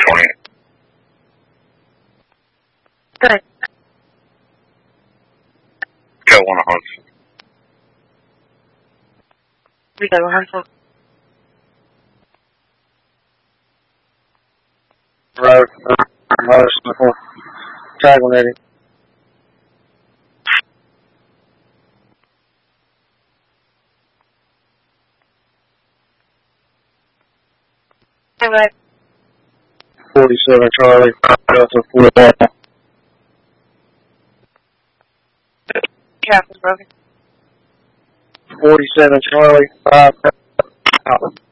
20. Good. Got one on Huntsville. We go to Huntsville. Road, motorcycle, traveling at it. Anyway, 47 Charlie, Delta 4. traffic was broken. 47 Charlie, 5 out.